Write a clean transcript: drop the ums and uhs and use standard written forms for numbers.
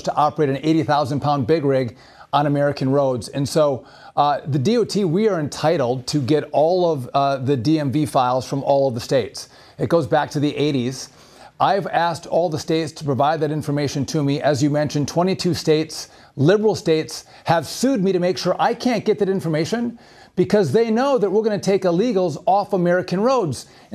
to operate an 80,000-pound big rig on American roads. And so the DOT, we are entitled to get all of the DMV files from all of the states. It goes back to the 80s. I've asked all the states to provide that information to me. As you mentioned, 22 states, liberal states, have sued me to make sure I can't get that information because they know that we're going to take illegals off American roads.